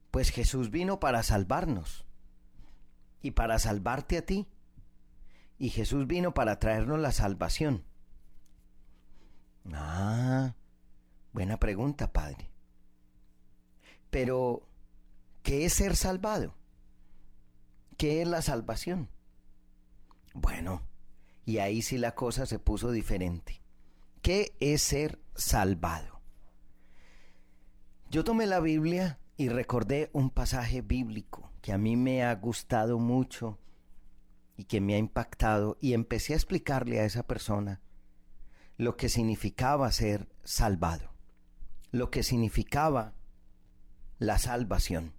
Pues Jesús vino para salvarnos y para salvarte a ti. Y Jesús vino para traernos la salvación. Buena pregunta, Padre. Pero, ¿qué es ser salvado? ¿Qué es la salvación? Bueno, y ahí sí la cosa se puso diferente. ¿Qué es ser salvado? Yo tomé la Biblia y recordé un pasaje bíblico que a mí me ha gustado mucho y que me ha impactado, y empecé a explicarle a esa persona lo que significaba ser salvado, lo que significaba la salvación.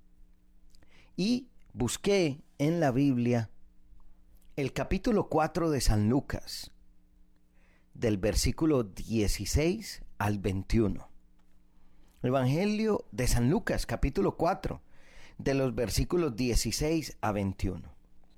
Y busqué en la Biblia el capítulo 4 de San Lucas, del versículo 16 al 21. Evangelio de San Lucas, capítulo 4, de los versículos 16 a 21.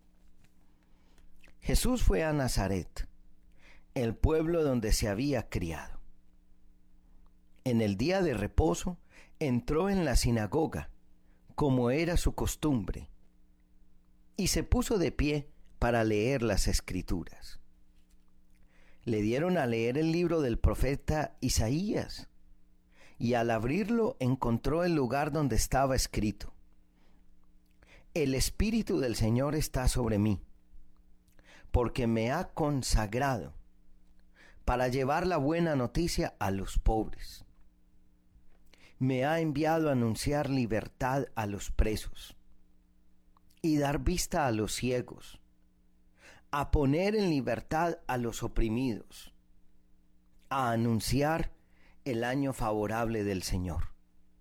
Jesús fue a Nazaret, el pueblo donde se había criado. En el día de reposo entró en la sinagoga, como era su costumbre, y se puso de pie para leer las Escrituras. Le dieron a leer el libro del profeta Isaías, y al abrirlo encontró el lugar donde estaba escrito: El Espíritu del Señor está sobre mí, porque me ha consagrado para llevar la buena noticia a los pobres. Me ha enviado a anunciar libertad a los presos y dar vista a los ciegos, a poner en libertad a los oprimidos, a anunciar el año favorable del Señor.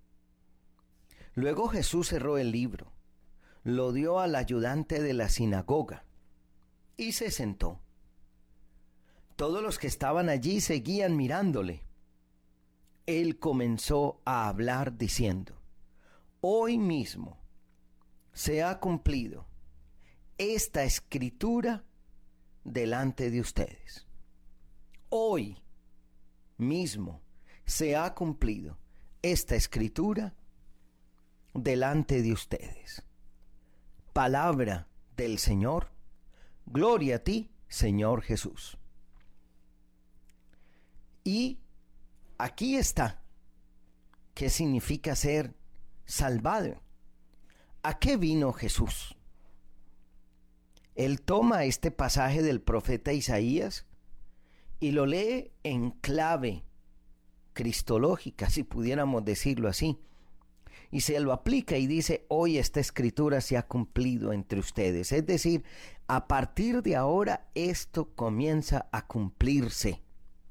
Luego Jesús cerró el libro, lo dio al ayudante de la sinagoga y se sentó. Todos los que estaban allí seguían mirándole. Él comenzó a hablar diciendo: Hoy mismo se ha cumplido esta escritura delante de ustedes. Hoy mismo se ha cumplido esta escritura delante de ustedes. Palabra del Señor. Gloria a ti, Señor Jesús. Y aquí está qué significa ser salvado. ¿A qué vino Jesús? Él toma este pasaje del profeta Isaías y lo lee en clave cristológica, si pudiéramos decirlo así, y se lo aplica y dice: hoy esta escritura se ha cumplido entre ustedes. Es decir, a partir de ahora esto comienza a cumplirse.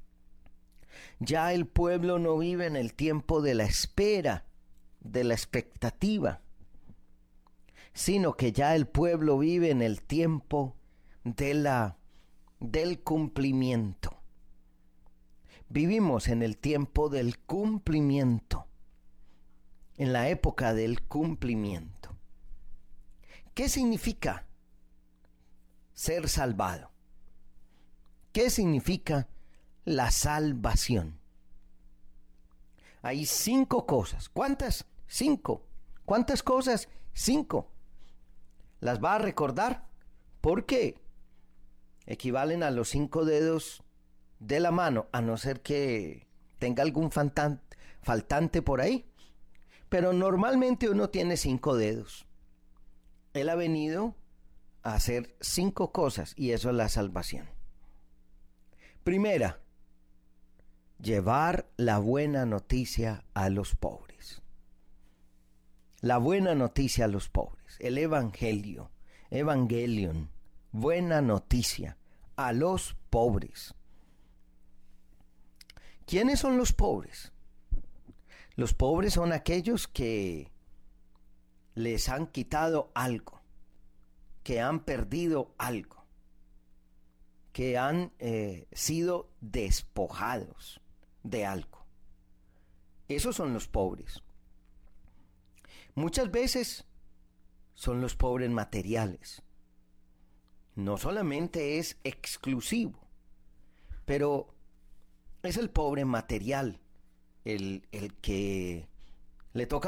Ya el pueblo no vive en el tiempo de la espera, de la expectativa, sino que ya el pueblo vive en el tiempo del cumplimiento. Vivimos en el tiempo del cumplimiento, en la época del cumplimiento. ¿Qué significa ser salvado? ¿Qué significa la salvación? Hay 5 cosas. ¿Cuántas? 5. ¿Cuántas cosas? 5. ¿Las va a recordar? Porque equivalen a los 5 dedos de la mano, a no ser que tenga algún faltante por ahí. Pero normalmente uno tiene 5 dedos. Él ha venido a hacer 5 cosas y eso es la salvación. Primera, llevar la buena noticia a los pobres. La buena noticia a los pobres. El evangelio, evangelion, buena noticia a los pobres. ¿Quiénes son los pobres? Los pobres son aquellos que les han quitado algo, que han perdido algo, que han sido despojados de algo. Esos son los pobres. Muchas veces son los pobres materiales. No solamente es exclusivo, pero es el pobre material, el que le toca